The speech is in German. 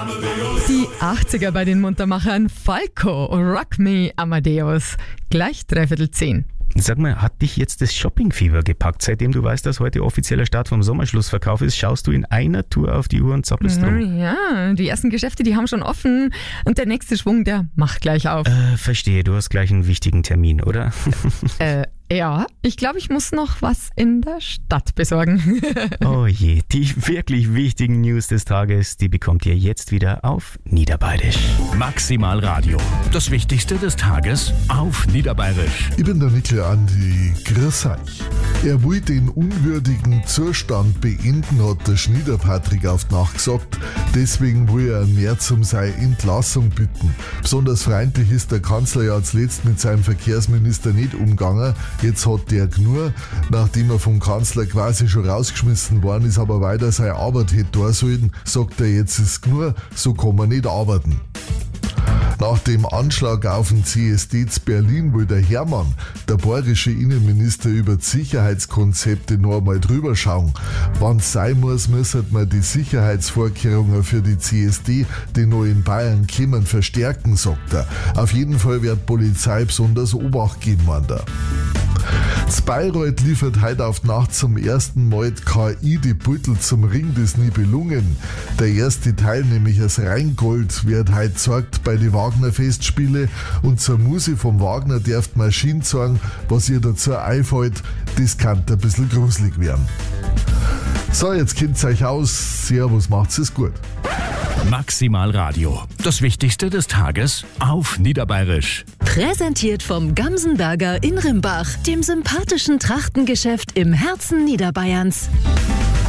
Die 80er bei den Muntermachern. Falco, Rock Me Amadeus. Gleich 9:45. Sag mal, hat dich jetzt das Shoppingfieber gepackt? Seitdem du weißt, dass heute offizieller Start vom Sommerschlussverkauf ist, schaust du in einer Tour auf die Uhr und zappelst rum. Ja, die ersten Geschäfte, die haben schon offen. Und der nächste Schwung, der macht gleich auf. Verstehe, du hast gleich einen wichtigen Termin, oder? Ja, ich glaube, ich muss noch was in der Stadt besorgen. Oh je, die wirklich wichtigen News des Tages, die bekommt ihr jetzt wieder auf Niederbayerisch. Maximal Radio. Das Wichtigste des Tages auf Niederbayerisch. Ich bin der Nickel Andi, grüß euch. Er will den unwürdigen Zustand beenden, hat der Schniederpatrick auf die Nacht gesagt. Deswegen will er einen März um seine Entlassung bitten. Besonders freundlich ist der Kanzler ja zuletzt mit seinem Verkehrsminister nicht umgegangen. Jetzt hat der Gnur, nachdem er vom Kanzler quasi schon rausgeschmissen worden ist, aber weiter seine Arbeit hätte tun sollen, sagt er, jetzt ist Gnur, so kann man nicht arbeiten. Nach dem Anschlag auf den CSD zu Berlin will der Hermann, der bayerische Innenminister, über die Sicherheitskonzepte noch einmal drüber schauen. Wann es sein muss, müssen wir die Sicherheitsvorkehrungen für die CSD, die noch in Bayern kommen, verstärken, sagt er. Auf jeden Fall wird die Polizei besonders Obacht geben, meint er. Das Bayreuth liefert heute auf die Nacht zum ersten Mal die KI die Beutel zum Ring des Nibelungen. Der erste Teil, nämlich das Rheingold, wird heute gezeigt bei den Wagner-Festspiele und zur Musik vom Wagner darf die Maschine sagen, was ihr dazu einfällt, das kann ein bisschen gruselig werden. So, jetzt kennt ihr euch aus. Servus, macht's es gut. Maximal Radio. Das Wichtigste des Tages auf Niederbayerisch. Präsentiert vom Gamsenberger in Rimbach, dem sympathischen Trachtengeschäft im Herzen Niederbayerns.